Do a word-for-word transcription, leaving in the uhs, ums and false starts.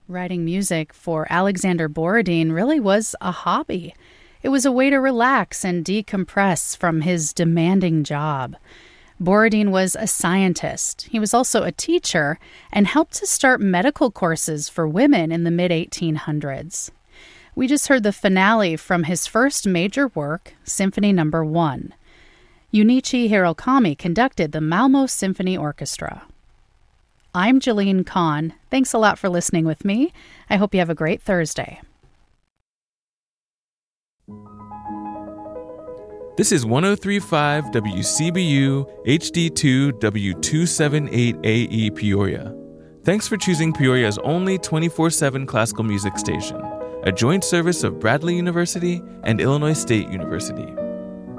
Writing music for Alexander Borodin really was a hobby. It was a way to relax and decompress from his demanding job. Borodin was a scientist. He was also a teacher and helped to start medical courses for women in the mid eighteen hundreds. We just heard the finale from his first major work, Symphony Number One. Junichi Hirokami conducted the Malmo Symphony Orchestra. I'm Jillian Kahn. Thanks a lot for listening with me. I hope you have a great Thursday. This is one oh three point five W C B U H D two W two seventy-eight A E Peoria. Thanks for choosing Peoria's only twenty-four seven classical music station, a joint service of Bradley University and Illinois State University.